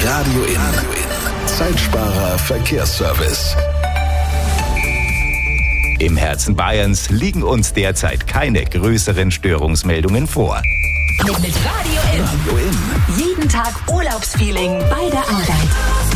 Radio In. Zeitsparer Verkehrsservice. Im Herzen Bayerns liegen uns derzeit keine größeren Störungsmeldungen vor. Mit Radio In. Jeden Tag Urlaubsfeeling bei der Arbeit.